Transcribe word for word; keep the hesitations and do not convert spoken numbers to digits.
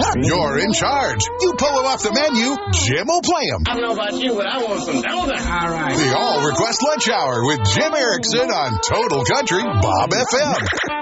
You're in charge. You pull them off the menu, Jim will play them. I don't know about you, but I want some Zelda. All right. The All Request Lunch Hour with Jim Erickson on Total Country Bob F M.